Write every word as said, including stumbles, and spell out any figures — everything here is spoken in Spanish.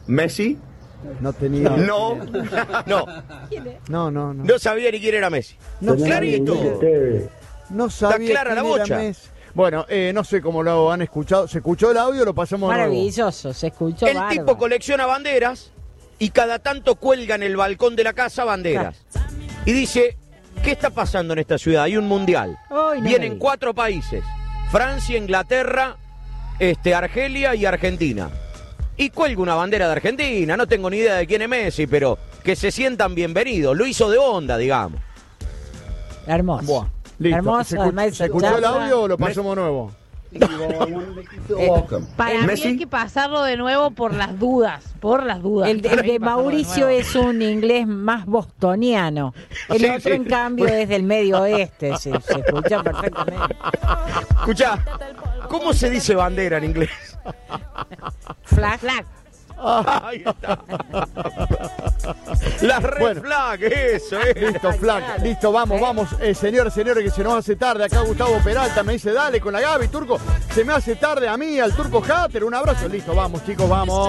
¿Messi? No tenía. No, no. No, no, no. No sabía ni quién era Messi. No Clarito. No sabía clara la quién era bocha. Messi. Bueno, eh, no sé cómo lo han escuchado. ¿Se escuchó el audio o lo pasamos de nuevo? Maravilloso, se escuchó. El bárbaro. tipo colecciona banderas y cada tanto cuelga en el balcón de la casa banderas. Y dice, ¿qué está pasando en esta ciudad? Hay un mundial. Ay, no Vienen me cuatro países. Francia, Inglaterra, este, Argelia y Argentina. Y cuelga una bandera de Argentina. No tengo ni idea de quién es Messi, pero que se sientan bienvenidos. Lo hizo de onda, digamos. Hermoso. Buah, listo. Hermoso, ¿Se, escu- además, ¿se escuchó el ya- audio o lo pasamos de nuevo? Para mí Messi. hay que pasarlo de nuevo por las dudas, por las dudas. El, el de Mauricio es un inglés más bostoniano. El Sí, otro, sí. en cambio, es del medio oeste. Se, se escucha perfectamente. Escuchá, ¿cómo se dice bandera en inglés? Flag. Flag. Ahí está. La red Bueno. flag, eso, eh. Listo, flaca. Listo, vamos, vamos. Eh, señores, señores, que se nos hace tarde. Acá Gustavo Peralta me dice, dale con la Gaby, Turco. Se me hace tarde a mí, al Turco Hatter. Un abrazo. Listo, vamos, chicos, vamos.